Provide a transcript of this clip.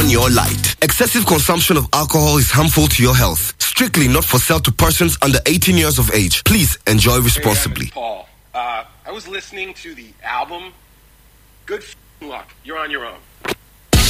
on your light. Excessive consumption of alcohol is harmful to your health. Strictly not for sale to persons under 18 years of age. Please enjoy responsibly. Hey, Paul, I was listening to the album. Good luck. You're on your own.